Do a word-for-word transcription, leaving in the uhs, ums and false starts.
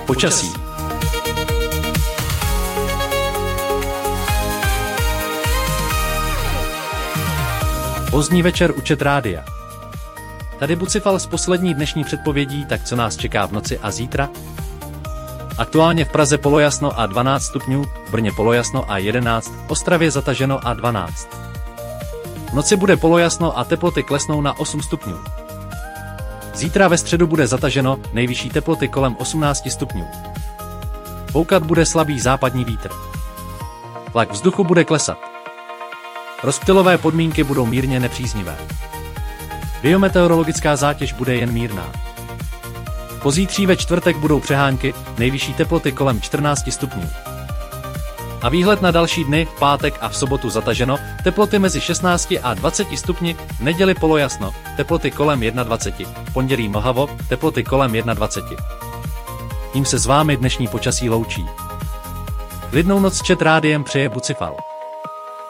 Počasí. Pozdní večer u Čet rádia. Tady Bucifal s poslední dnešní předpovědí, tak co nás čeká v noci a zítra? Aktuálně v Praze polojasno a dvanáct stupňů, v Brně polojasno a jedenáct, v Ostravě zataženo a dvanáct. V noci bude polojasno a teploty klesnou na osm stupňů. Zítra ve středu bude zataženo, nejvyšší teploty kolem osmnáct stupňů. Foukat bude slabý západní vítr. Tlak vzduchu bude klesat. Rozptylové podmínky budou mírně nepříznivé. Biometeorologická zátěž bude jen mírná. Pozítří ve čtvrtek budou přehánky, nejvyšší teploty kolem čtrnáct stupňů. A výhled na další dny, v pátek a v sobotu zataženo, teploty mezi šestnácti a dvaceti stupni, v neděli polojasno, teploty kolem dvaceti jedna, v pondělí mlhavo, teploty kolem dvaceti jedna. Tím se s vámi dnešní počasí loučí. Klidnou noc s Čet rádiem přeje Bucifal.